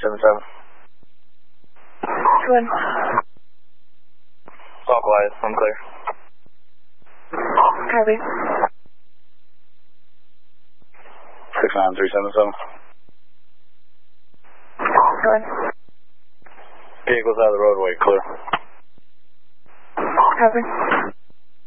377. Go in. All quiet. I'm clear. Copy. 69377. Go in. Vehicles out of the roadway. Clear. Copy.